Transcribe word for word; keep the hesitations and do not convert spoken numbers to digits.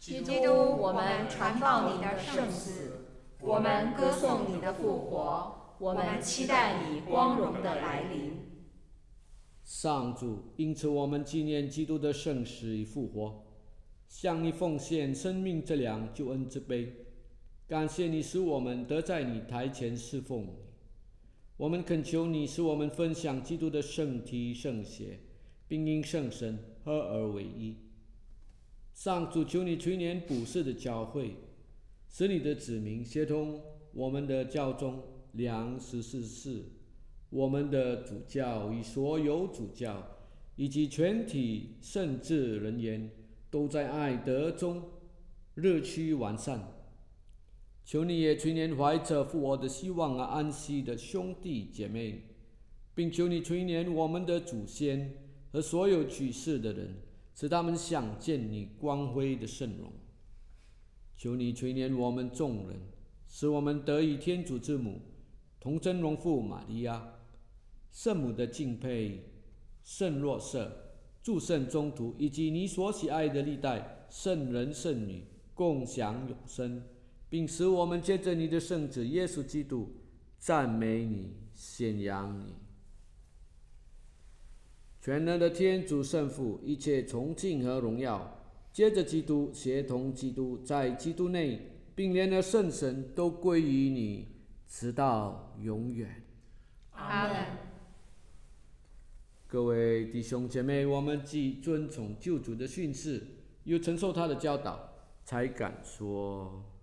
基督，我们传报你的圣死，我们歌颂你的复活，我们期待你光荣的来临。 上主，因此我们纪念基督的圣死与复活，向你奉献生命之粮、救恩之杯。感谢你使我们得在你台前侍奉你。我们恳求你使我们分享基督的圣体圣血，并因圣神合而为一。上主，求你垂怜普世的教会，使你的子民协同我们的教宗良十四世、我们的主教与所有主教，以及全体圣职人员，都在爱德中日趋完善。求你也垂怜怀着复活的希望而安息的兄弟姐妹，并求你垂怜我们的祖先和所有去世的人，使他们想见你光辉的圣容。求你垂怜我们众人，使我们得以天主之母童真荣父玛利亚、圣母的敬佩、圣若瑟、诸圣宗徒以及你所喜爱的历代圣人圣女共享永生，并使我们借着你的圣子耶稣基督赞美你、宣扬你。全能的天主圣父，一切崇敬和荣耀，借着基督，协同基督，在基督内，并联合圣神，都归于你，直到永远。 阿们。 各位弟兄姐妹，我们既遵从救主的训示，又承受他的教导，才敢说。